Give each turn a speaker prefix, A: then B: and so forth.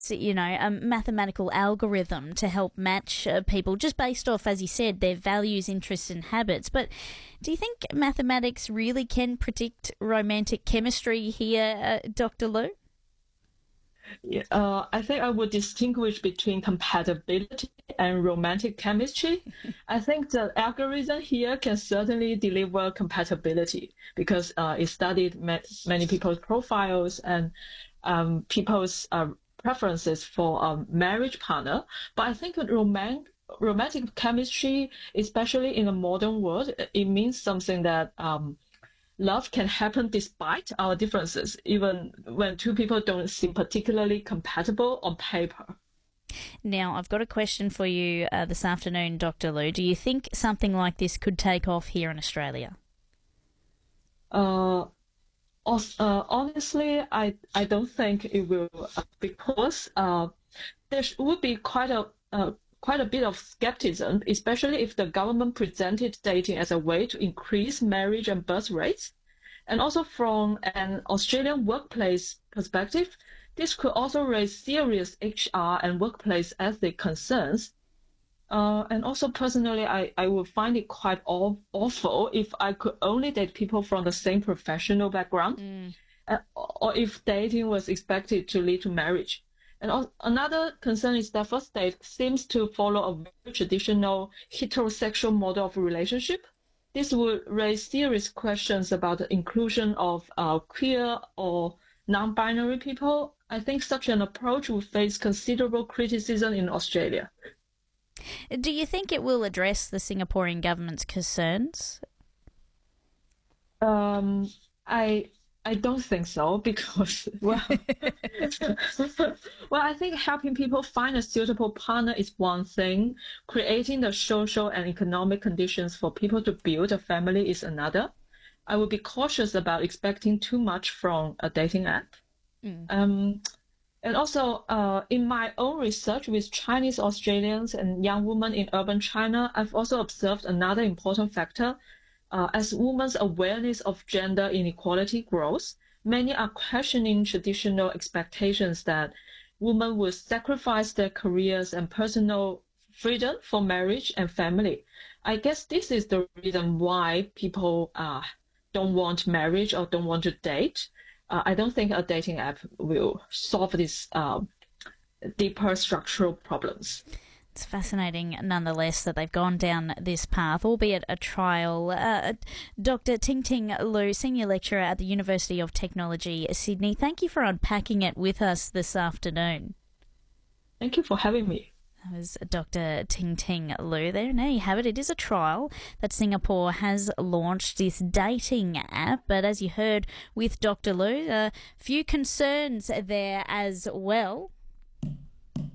A: a mathematical algorithm to help match people just based off, as you said, their values, interests and habits. But do you think mathematics really can predict romantic chemistry here, Dr. Liu?
B: Yeah, I think I would distinguish between compatibility and romantic chemistry. I think the algorithm here can certainly deliver compatibility because it studied many people's profiles and people's preferences for a marriage partner. But I think romantic chemistry, especially in the modern world, it means something that love can happen despite our differences, even when two people don't seem particularly compatible on paper.
A: Now, I've got a question for you this afternoon, Dr. Liu. Do you think something like this could take off here in Australia?
B: Honestly, I don't think it will because there would be quite a bit of skepticism, especially if the government presented dating as a way to increase marriage and birth rates. And also from an Australian workplace perspective, this could also raise serious HR and workplace ethic concerns. And also personally, I would find it quite awful if I could only date people from the same professional background, or if dating was expected to lead to marriage. And another concern is that first date seems to follow a very traditional heterosexual model of relationship. This would raise serious questions about the inclusion of queer or non-binary people. I think such an approach would face considerable criticism in Australia.
A: Do you think it will address the Singaporean government's concerns?
B: I don't think so because, well, I think helping people find a suitable partner is one thing. Creating the social and economic conditions for people to build a family is another. I would be cautious about expecting too much from a dating app. And also, in my own research with Chinese Australians and young women in urban China, I've also observed another important factor. As women's awareness of gender inequality grows, many are questioning traditional expectations that women will sacrifice their careers and personal freedom for marriage and family. I guess this is the reason why people don't want marriage or don't want to date. I don't think a dating app will solve these deeper structural problems.
A: It's fascinating, nonetheless, that they've gone down this path, albeit a trial. Dr. Ting-Ting Liu, Senior Lecturer at the University of Technology, Sydney, thank you for unpacking it with us this afternoon.
B: Thank you for having me.
A: That was Dr. Ting-Ting Liu there. Now you have it. It is a trial that Singapore has launched, this dating app. But as you heard with Dr. Liu, a few concerns there as well.